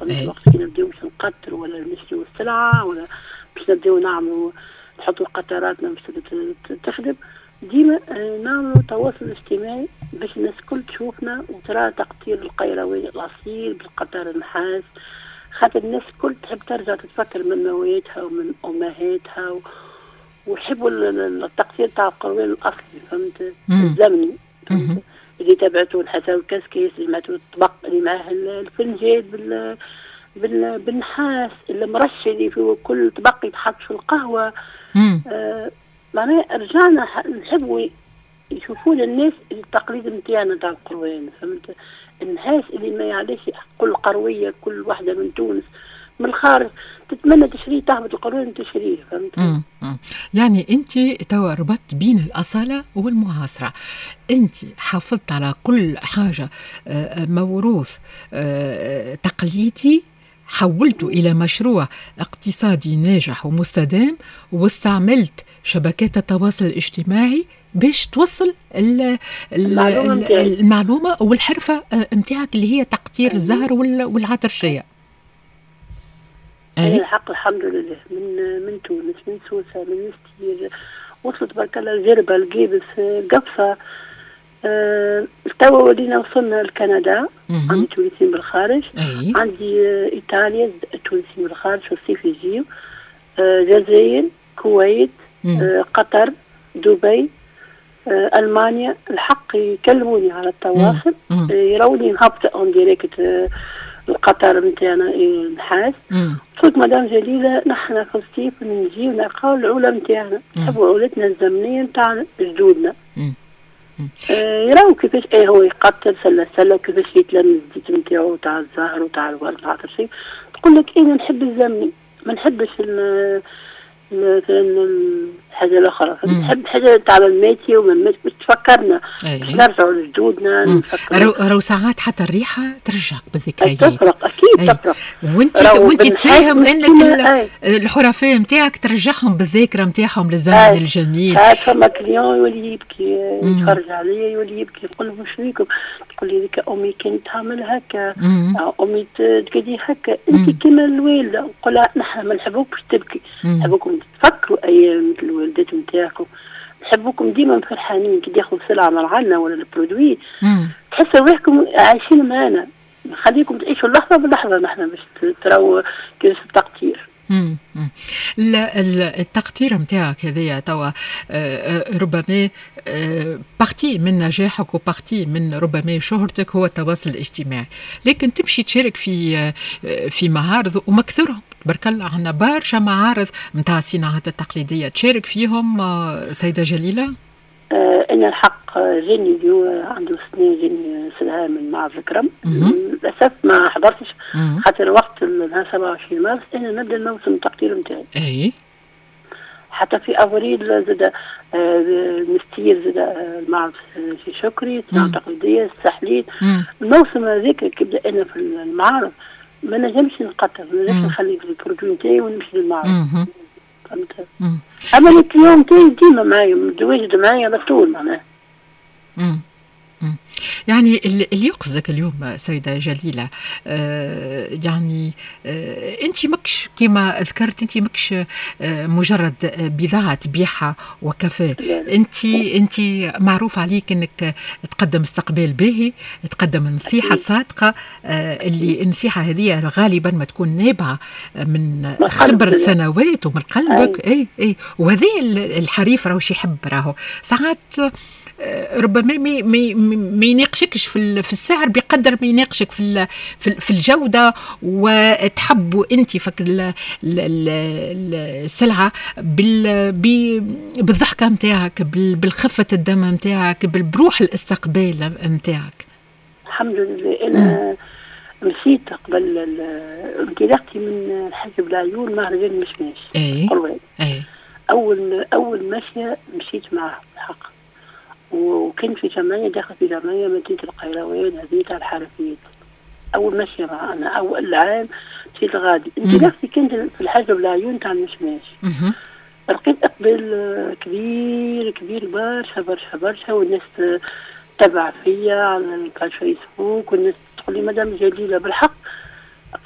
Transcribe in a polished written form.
فهمت. وقت كي نبداو باش نقطر ولا نشريو السلعة ولا باش نبداو نعملوا نحطوا قطاراتنا باش تخدم، ديما نعملوا تواصل اجتماعي باش الناس الكل تشوفنا وترى تقطير القيروان الأصيل بالقطار النحاس، خاطر الناس الكل تحب ترجع تتفكر من مواتها ومن أمهاتها ويحبوا التقطير تاع القيروان الأصلي، فهمت، الزمني، فهمت، اللي تبعتوا حتى الكاسكيس اللي معتوا الطبق اللي معاه الفنجان بالنحاس، المرش اللي فيه كل طبق يتحط في القهوة. معناها رجعنا نحبوا يشوفون الناس التقليد نتاعنا تاع القروان، فهمت، الناس اللي ما يعرفش كل قروية كل واحدة من تونس من الخارج تتمنى تشريه تهبط القروان تشريه، فهمت. يعني انت توا ربطت بين الأصالة والمعاصرة، انت حافظت على كل حاجة موروث تقليدي حولته إلى مشروع اقتصادي ناجح ومستدام، واستعملت شبكات التواصل الاجتماعي باش توصل المعلومة والحرفة متاعك اللي هي تقطير الزهر والعطرشية. الحق الحمد لله من تونس، من سوسة، من مستير، وصلت برك الله جربة القيبس قفصة، توا ولينا وصلنا لكندا، عندي تونسيين بالخارج، عندي إيطاليا تونسيين بالخارج في الصيف يجيو، جزائر، كويت، قطر، دبي، ألمانيا، الحق يكلموني على التواصل، يروني هابطة اون ديريكت القطار نتاعنا نحاس. قلت مدام جليلة نحن في الصيف نجيو نلقاو العلا نتاعنا، نحبوا عولتنا الزمنية نتاعنا جدودنا. يراو كيفاش هو يقطر سلة كيفاش يتلم الزيت نتاعو تاع الزهر وتاع الورد تاع شيء. تقول لك انا نحب الزمني، ما نحبش الحاجة الأخرى، نحب حاجة تاع الماتي ومن باش تفكرنا باش نرجعوا لجدودنا. رو ساعات حتى الريحة ترجعك بالذكريات، تفرق أكيد تفرق، وانت تساهم انك الحرفاء نتاعك ترجعهم بالذاكرة نتاعهم للزمن الجميل. فما كليون يولي يبكي يتفرج عليا يولي يبكي، نقول له واش فيكم؟ تقول لي ذيك أمي كانت تعمل هكا، أمي تقدي هكا، أنت كما الوالدة. نقول لها نحن ما نحبوكش تبكي، نحبوكم تفكروا أيام الوالدات نتاعكم، نحبوكم ديما فرحانين كي تاخذوا سلعة من عنا ولا البرودوي تحسوا روحكم عايشين معنا، نخليكم تعيشوا اللحظة باللحظة نحن باش تراو كيفاش التقطير. التقطير متاعك هذايا توا ربما بارتي من نجاحك وبارتي من ربما شهرتك هو التواصل الاجتماعي، لكن تمشي تشارك في معارض ومكثرهم تبارك الله، عندنا برشا معارض متاع الصناعات التقليدية تشارك فيهم سيدة جليلة؟ أنا الحق جاني عنده سنة جاني سلها من معرض الكرم، للأسف ما حضرتش خاطر وقت نهار 27 مارس أنا نبدأ الموسم التقطير نتاعي. حتى في أفريل زاد مستير زاد المعرض في شكري صناعة تقليدية الساحلين. الموسم هذاك كيبدأ أنا في المعارض ما نجمش نقطر، ما نجمش نخلي في البرودوي نتاعي ونمشي للمعرض، فهمت. أما اليوم نتاعي ديما معايا متواجد معايا على طول معناها. يعني اللي يقصدك اليوم سيدة جليلة يعني انت مكش كما ذكرت، انت مكش مجرد بضاعة تبيعها وكفى، انت معروف عليك انك تقدم استقبال باهي، تقدم النصيحة صادقة، اللي النصيحة هذه غالبا ما تكون نابعة من خبرة سنوات ومن قلبك. اي وهذا الحريف راهو يحب، راهو ساعات ربما ما يناقشكش في السعر بقدر ما يناقشك في الجودة، وتحبوا انت فك السلعة بالضحكة متاعك، بالخفة الدم متاعك، بروح الاستقبال متاعك. الحمد لله. انا مشيت قبل انطلاقتي من الحجب العيون مهرجان مشماش قروان. اول ماشيه مشيت معه الحق، وكنت في جمعية، داخل في جمعية مدينة القيروان هذه تاع الحرفيات. أول ماشية معنا أول عام مشيت غادي انطلاقتي كنت في الحجب العيون تاع المشماش. لقيت إقبال كبير برشا، والناس تبع فيا على الفيسبوك، والناس تقول لي مدام جليلة بالحق